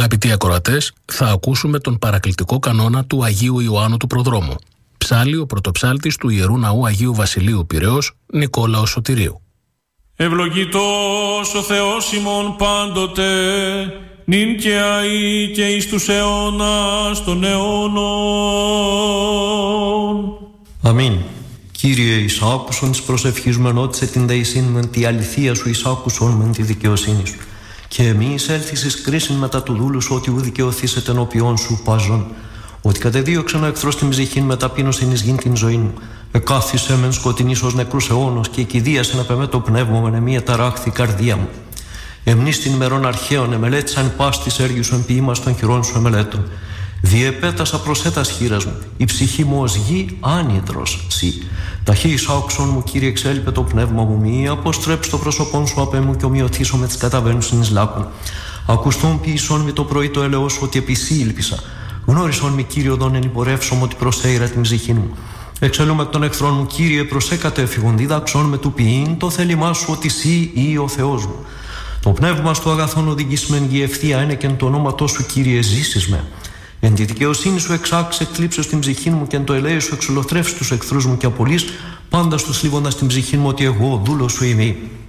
Αγαπητοί ακροατές, θα ακούσουμε τον παρακλητικό κανόνα του Αγίου Ιωάννου του Προδρόμου. Ψάλλει ο πρωτοψάλτης του Ιερού Ναού Αγίου Βασιλείου Πειραιώς, Νικόλαος Σωτηρίου. Ευλογητός ο Θεός ημών πάντοτε, νυν και αεί και εις τους αιώνας των αιώνων. Αμήν. Κύριε, εις άκουσον της προσευχής μου, ενώτισε την δεησήν μεν τη αληθεία σου, εις άκουσον μεν τη δικαιοσύνη σου. Και εμείς έλθεις εις κρίσιν μετά του δούλου σου, ότι ου δικαιωθήσετε ενώπιόν σου παζών. Ότι κατεδίωξεν ο εχθρός την ψυχήν με ταπείνωσιν εις γην την ζωή μου. Εκάθισε μεν σκοτεινής ως νεκρούς αιώνος, και εκηδίασεν απ' εμέ το πνεύμα με μία ταράχθη καρδία μου. Εμνείς την ημερών αρχαίων εμελέτησαν πάστης έργου σου, εμποιήμας των χειρών σου εμελέτων. Διεπέτασα προσέτας χείρας μου, η ψυχή μου ως γη άνυδρος σύ. Ταχύ εις άκουσον μου, Κύριε, εξέλιπε το πνεύμα μου, μη αποστρέψει το πρόσωπόν σου απ' μου και ομοιωθήσω με τις καταβαίνουσιν εις λάκων. Ακουστούν ποιησόν με το πρωί το έλεος σου, ότι επισύ ήλπισα. Γνώρισον με, Κύριε, οδόν ενυπορεύσομαι, ότι προσέειρα την ψυχή μου. Εξελούμε εκ των εχθρών μου, Κύριε, προσέκατε εφηγον, δίδαξον με του ποιήν το θέλημά σου, ότι σύ ή ο Θεός μου. Το πνεύμα στο αγαθόν οδηγήσμεν γη ευθεία είναι και εν το ονόματό σου, Κύριε, ζήσεις με. Εν τη δικαιοσύνη σου εξάξε εκλείψε στην ψυχή μου, και εν το ελέη σου εξολοθρεύσει τους εχθρούς μου, και απολύς πάντα στους θλίβοντας την ψυχή μου, ότι εγώ δούλος σου είμαι.